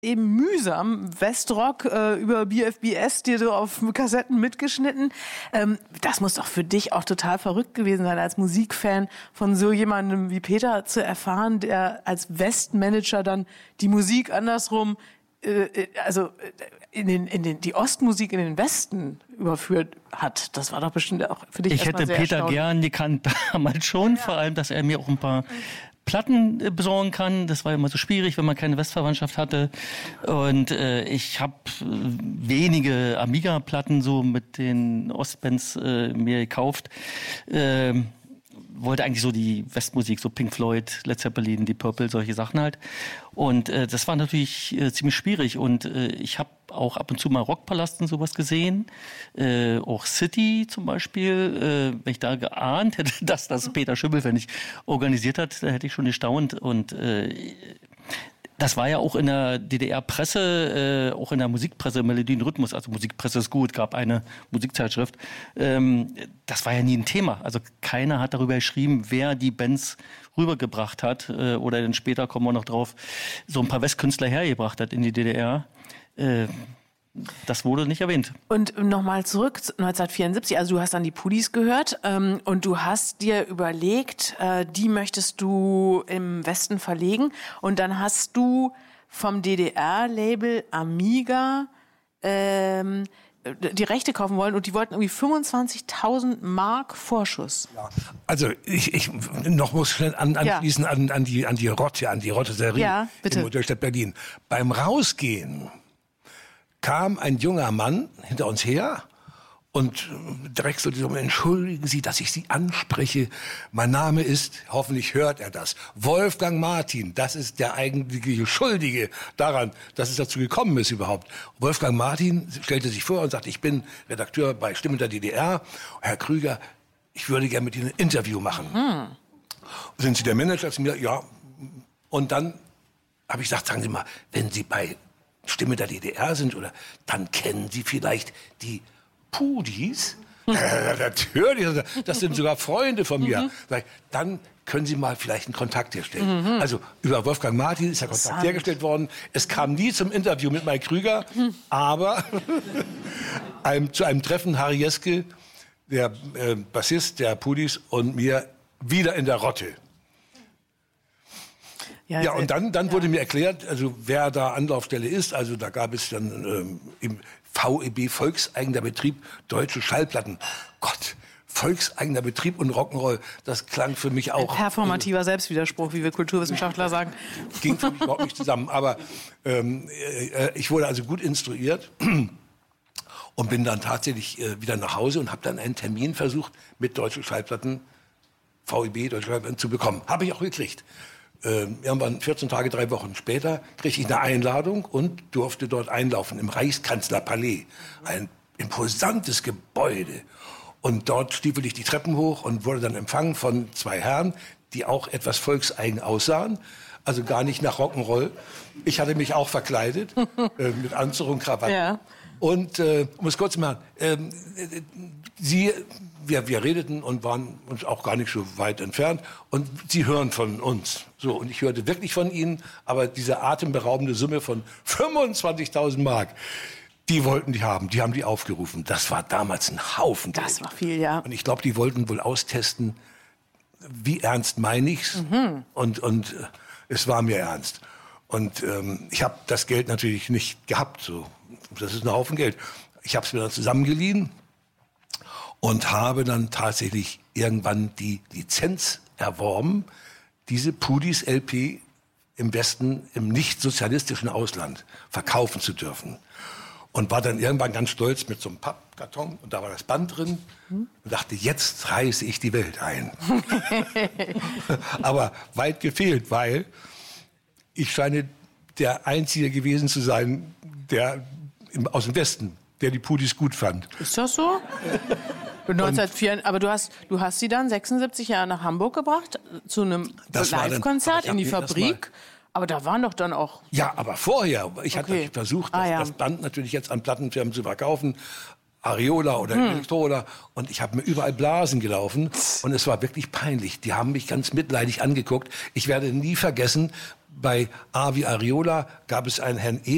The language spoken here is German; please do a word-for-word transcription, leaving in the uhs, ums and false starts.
eben mühsam Westrock äh, über B F B S dir so auf Kassetten mitgeschnitten. Ähm, das muss doch für dich auch total verrückt gewesen sein, als Musikfan von so jemandem wie Peter zu erfahren, der als Westmanager dann die Musik andersrum, äh, also in den, in den, die Ostmusik in den Westen überführt hat. Das war doch bestimmt auch für dich Ich hätte sehr Peter gern gekannt damals schon, ja. Vor allem, dass er mir auch ein paar Platten besorgen kann. Das war immer so schwierig, wenn man keine Westverwandtschaft hatte. Und äh, ich habe äh, wenige Amiga-Platten so mit den Ostbands äh, mir gekauft. Äh, wollte eigentlich so die Westmusik, so Pink Floyd, Led Zeppelin, Deep Purple, solche Sachen halt. Und äh, das war natürlich äh, ziemlich schwierig. Und äh, ich habe auch ab und zu mal Rockpalast und sowas gesehen. Äh, auch City zum Beispiel. Äh, wenn ich da geahnt hätte, dass das Peter Schimmelfennig nicht organisiert hat, da hätte ich schon gestaunt. Und äh, das war ja auch in der D D R-Presse, äh, auch in der Musikpresse, Melodie und Rhythmus, also Musikpresse ist gut, gab eine Musikzeitschrift. Ähm, das war ja nie ein Thema. Also keiner hat darüber geschrieben, wer die Bands rübergebracht hat äh, oder dann später, kommen wir noch drauf, so ein paar Westkünstler hergebracht hat in die D D R. Äh, Das wurde nicht erwähnt. Und nochmal zurück, neunzehnhundertvierundsiebzig, also du hast dann die Pudis gehört ähm, und du hast dir überlegt, äh, die möchtest du im Westen verlegen und dann hast du vom D D R-Label Amiga ähm, die Rechte kaufen wollen und die wollten irgendwie fünfundzwanzigtausend Mark Vorschuss. Ja, also ich, ich noch muss schnell an, anschließen ja. an, an die an die Rotte, an die Rotte-Serie ja, in Modellstadt Berlin. Beim Rausgehen kam ein junger Mann hinter uns her und direkt so, entschuldigen Sie, dass ich Sie anspreche. Mein Name ist, hoffentlich hört er das, Wolfgang Martin. Das ist der eigentliche Schuldige daran, dass es dazu gekommen ist überhaupt. Wolfgang Martin stellte sich vor und sagte, ich bin Redakteur bei Stimmen der D D R. Herr Krüger, ich würde gerne mit Ihnen ein Interview machen. Hm. Sind Sie der Manager? Zu mir, ja. Und dann habe ich gesagt, sagen Sie mal, wenn Sie bei Stimme der D D R sind, oder dann kennen Sie vielleicht die Pudis? äh, natürlich, das sind sogar Freunde von mir. Mhm. Dann können Sie mal vielleicht einen Kontakt herstellen. Mhm. Also über Wolfgang Martin ist der Kontakt Sand. hergestellt worden. Es kam nie zum Interview mit Mike Krüger, mhm. aber einem, zu einem Treffen Harry Jeske, der äh, Bassist der Pudis, und mir wieder in der Rotte. Ja, ja, und dann, dann ja. wurde mir erklärt, also wer da Anlaufstelle ist. Also da gab es dann ähm, im V E B, Volkseigener Betrieb, Deutsche Schallplatten. Gott, Volkseigener Betrieb und Rock'n'Roll, das klang für mich auch... Ein performativer äh, Selbstwiderspruch, wie wir Kulturwissenschaftler sagen. Ging für mich überhaupt nicht zusammen. Aber ähm, äh, ich wurde also gut instruiert und bin dann tatsächlich äh, wieder nach Hause und habe dann einen Termin versucht, mit Deutsche Schallplatten, V E B, Deutsche Schallplatten zu bekommen. Habe ich auch gekriegt. Äh, irgendwann vierzehn Tage, drei Wochen später kriegte ich eine Einladung und durfte dort einlaufen im Reichskanzlerpalais. Ein imposantes Gebäude. Und dort stiefel ich die Treppen hoch und wurde dann empfangen von zwei Herren, die auch etwas volkseigen aussahen. Also gar nicht nach Rock'n'Roll. Ich hatte mich auch verkleidet, äh, mit Anzug und Krawatte. Ja. Und, äh, um es kurz zu machen, äh, sie... Wir, wir redeten und waren uns auch gar nicht so weit entfernt. Und sie hören von uns. So, und ich hörte wirklich von ihnen. Aber diese atemberaubende Summe von fünfundzwanzigtausend Mark, die wollten die haben. Die haben die aufgerufen. Das war damals ein Haufen Geld. Das war viel, ja. Und ich glaube, die wollten wohl austesten, wie ernst meine ich's. Mhm. Und, und äh, es war mir ernst. Und ähm, ich habe das Geld natürlich nicht gehabt. So. Das ist ein Haufen Geld. Ich habe es mir dann zusammengeliehen. Und habe dann tatsächlich irgendwann die Lizenz erworben, diese Pudis L P im Westen, im nicht-sozialistischen Ausland verkaufen zu dürfen. Und war dann irgendwann ganz stolz mit so einem Pappkarton, und da war das Band drin, und dachte, jetzt reiße ich die Welt ein. Aber weit gefehlt, weil ich scheine der Einzige gewesen zu sein, der im, aus dem Westen, der die Pudis gut fand. Ist das so? neunzehnhundertvier, aber du hast, du hast sie dann sechsundsiebzig Jahre nach Hamburg gebracht, zu einem Live-Konzert in die Fabrik. Aber da waren doch dann auch... Ja, aber vorher. Ich okay. hatte versucht, das, ah, ja. das Band natürlich jetzt an Plattenfirmen zu verkaufen. Ariola oder hm. Elektrola. Und ich habe mir überall Blasen gelaufen. Und es war wirklich peinlich. Die haben mich ganz mitleidig angeguckt. Ich werde nie vergessen, bei A wie Ariola gab es einen Herrn E.